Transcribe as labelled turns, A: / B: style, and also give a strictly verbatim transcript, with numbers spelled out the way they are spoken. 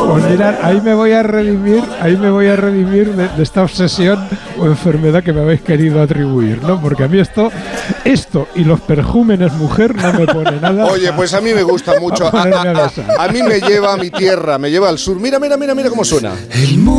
A: Pues mirad, ahí me voy a redimir, ahí me voy a redimir de, de esta obsesión o enfermedad que me habéis querido atribuir, ¿no? Porque a mí esto, esto y los perjúmenes mujer no me pone nada.
B: Oye, pues a mí me gusta mucho. A, a, a, a mí me lleva a mi tierra, me lleva al sur. Mira, mira, mira, mira cómo suena.
C: El